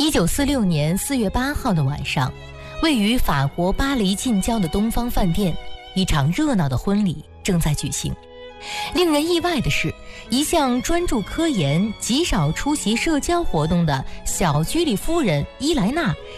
1946年4月8号的晚上，位于法国巴黎近郊的东方饭店，一场热闹的婚礼正在举行。令人意外的是，一向专注科研、极少出席社交活动的小居里夫人伊莱娜，